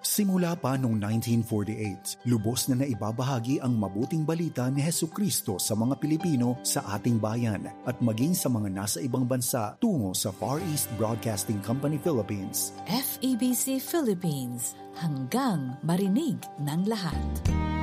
Simula pa noong 1948, lubos na naibabahagi ang mabuting balita ni Hesukristo sa mga Pilipino sa ating bayan at maging sa mga nasa ibang bansa tungo sa Far East Broadcasting Company Philippines. FEBC Philippines, hanggang marinig ng lahat.